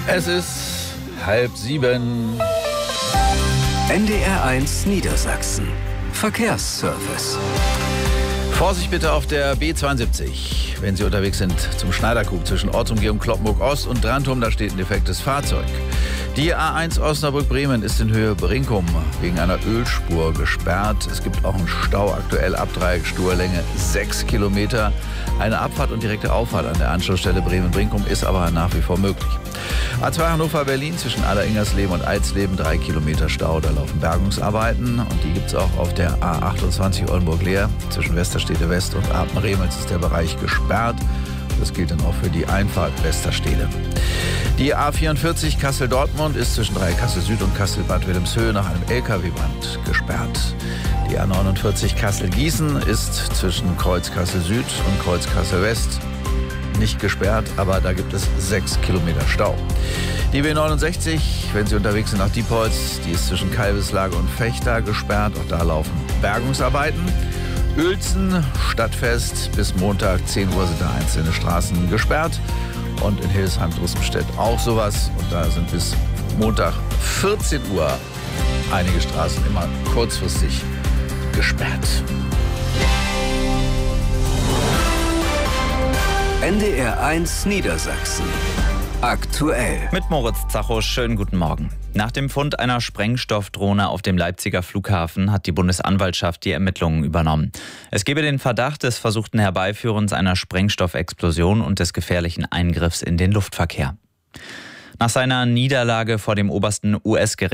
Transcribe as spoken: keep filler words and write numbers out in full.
Es ist halb sieben. N D R eins Niedersachsen. Verkehrsservice. Vorsicht bitte auf der B zweiundsiebzig, wenn Sie unterwegs sind zum Schneiderkrug zwischen Ortsumgehung Cloppenburg-Ost und Drantum, da steht ein defektes Fahrzeug. Die A eins Osnabrück-Bremen ist in Höhe Brinkum wegen einer Ölspur gesperrt. Es gibt auch einen Stau, aktuell Abdreieckspurlänge sechs Kilometer. Eine Abfahrt und direkte Auffahrt an der Anschlussstelle Bremen-Brinkum ist aber nach wie vor möglich. A zwei Hannover-Berlin zwischen Aller-Ingersleben und Eisleben, drei Kilometer Stau, da laufen Bergungsarbeiten. Und die gibt es auch auf der A achtundzwanzig Oldenburg-Leer. Zwischen Westerstede West und Apen-Remels ist der Bereich gesperrt. Das gilt dann auch für die Einfahrt Westerstede. Die A vierundvierzig Kassel-Dortmund ist zwischen Dreieck-Kassel-Süd und Kassel-Bad Wilhelmshöhe nach einem L K W-Brand gesperrt. Die A neunundvierzig Kassel-Gießen ist zwischen Kreuz-Kassel-Süd und Kreuz-Kassel-West nicht gesperrt, aber da gibt es sechs Kilometer Stau. Die B neunundsechzig, wenn Sie unterwegs sind nach Diepholz, die ist zwischen Kalbeslage und Vechta gesperrt. Auch da laufen Bergungsarbeiten. Uelzen, Stadtfest, bis Montag zehn Uhr sind da einzelne Straßen gesperrt. Und in Hildesheim-Drussenstedt auch sowas. Und da sind bis Montag vierzehn Uhr einige Straßen immer kurzfristig gesperrt. N D R eins Niedersachsen. Aktuell. Mit Moritz Zacho, schönen guten Morgen. Nach dem Fund einer Sprengstoffdrohne auf dem Leipziger Flughafen hat die Bundesanwaltschaft die Ermittlungen übernommen. Es gebe den Verdacht des versuchten Herbeiführens einer Sprengstoffexplosion und des gefährlichen Eingriffs in den Luftverkehr. Nach seiner Niederlage vor dem obersten U S-Gericht